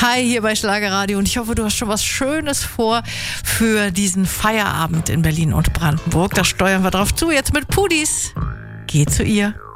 Hi, hier bei Schlagerradio und ich hoffe, du hast schon was Schönes vor für diesen Feierabend in Berlin und Brandenburg. Da steuern wir drauf zu, jetzt mit Pudis. Geh zu ihr.